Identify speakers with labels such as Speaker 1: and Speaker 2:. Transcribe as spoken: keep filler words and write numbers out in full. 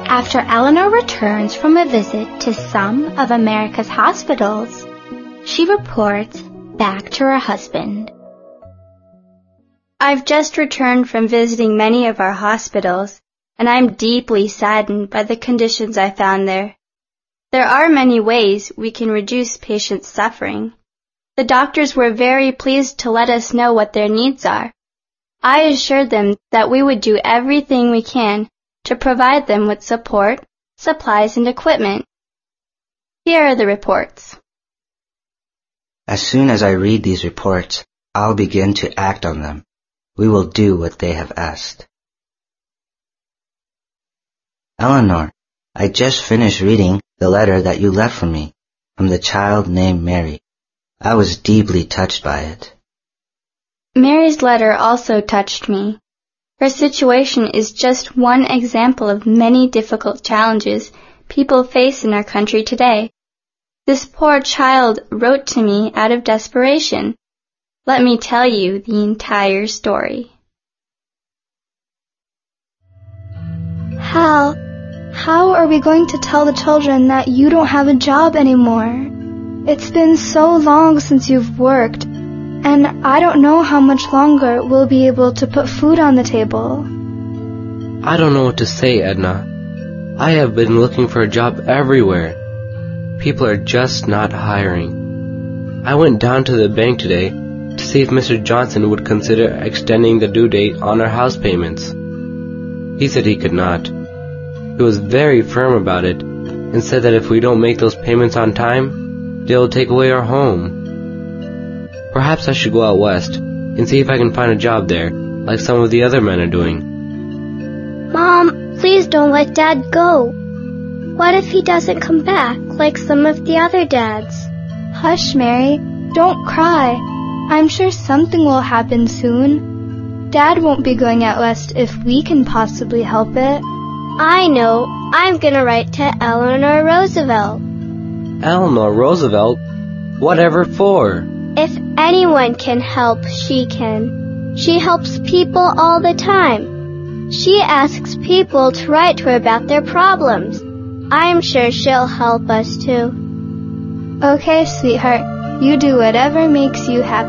Speaker 1: After Eleanor returns from a visit to some of America's hospitals, she reports back to her husband.
Speaker 2: I've just returned from visiting many of our hospitals, and I'm deeply saddened by the conditions I found there. There are many ways we can reduce patients' suffering. The doctors were very pleased to let us know what their needs are. I assured them that we would do everything we can to provide them with support, supplies, and equipment. Here are the reports.
Speaker 3: As soon as I read these reports, I'll begin to act on them. We will do what they have asked. Eleanor, I just finished reading the letter that you left for me from the child named Mary. I was deeply touched by it.
Speaker 2: Mary's letter also touched me. Her situation is just one example of many difficult challenges people face in our country today. This poor child wrote to me out of desperation. Let me tell you the entire story.
Speaker 4: Hal, how are we going to tell the children that you don't have a job anymore? It's been so long since you've worked, and I don't know how much longer we'll be able to put food on the table.
Speaker 5: I don't know what to say, Edna. I have been looking for a job everywhere. People are just not hiring. I went down to the bank today to see if Mister Johnson would consider extending the due date on our house payments. He said he could not. He was very firm about it and said that if we don't make those payments on time, they will take away our home. Perhaps I should go out west and see if I can find a job there, like some of the other men are doing.
Speaker 6: Mom, please don't let Dad go. What if he doesn't come back, like some of the other dads?
Speaker 4: Hush, Mary. Don't cry. I'm sure something will happen soon. Dad won't be going out west if we can possibly help it.
Speaker 6: I know. I'm gonna write to Eleanor Roosevelt.
Speaker 5: Eleanor Roosevelt? Whatever for?
Speaker 6: If anyone can help, she can. She helps people all the time. She asks people to write to her about their problems. I'm sure she'll help us too.
Speaker 4: Okay, sweetheart. You do whatever makes you happy.